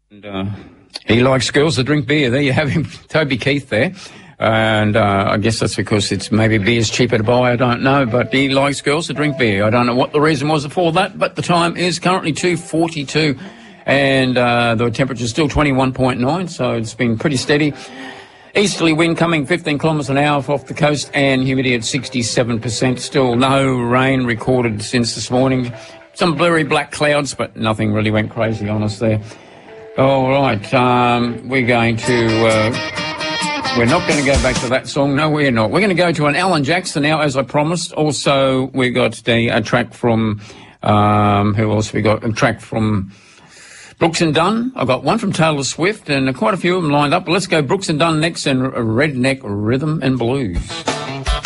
And, he likes girls that drink beer. There you have him, Toby Keith there. And I guess that's because it's maybe beer's cheaper to buy, I don't know, but he likes girls that drink beer. I don't know what the reason was for that, but the time is currently 2:42 and the temperature's still 21.9, so it's been pretty steady. Easterly wind coming 15 kilometres an hour off the coast and humidity at 67%. Still no rain recorded since this morning. Some blurry black clouds, but nothing really went crazy on us there. All right, we're going to... We're not going to go back to that song. No, we're not. We're going to go to an Alan Jackson now, as I promised. Also, we got a track from, who else we got? A track from Brooks and Dunn. I've got one from Taylor Swift and quite a few of them lined up. But let's go Brooks and Dunn next and Redneck Rhythm and Blues.